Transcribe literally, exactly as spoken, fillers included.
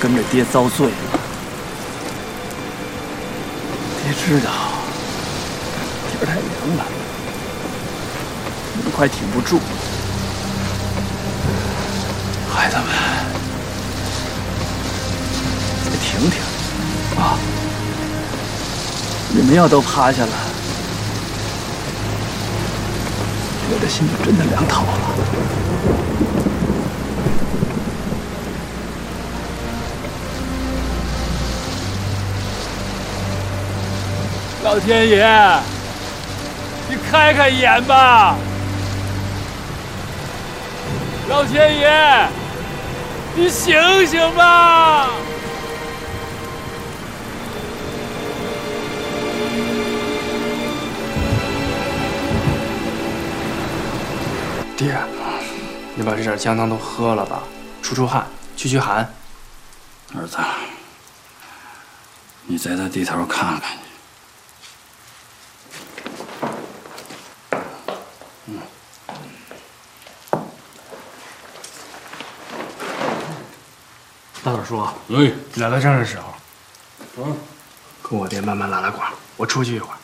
跟着爹遭罪了。爹知道天儿太凉了，你们快挺不住。孩子们，再挺挺啊！你们要都趴下了，我的心就真的凉透了。 老天爷，你开开眼吧！老天爷，你醒醒吧！ 爹，你把这点姜汤都喝了吧，出出汗，驱驱寒。 儿子，你在他地头看看去。 大胆叔， 哎， 来到正是时候。嗯，跟我爹慢慢拉拉呱，我出去一会儿。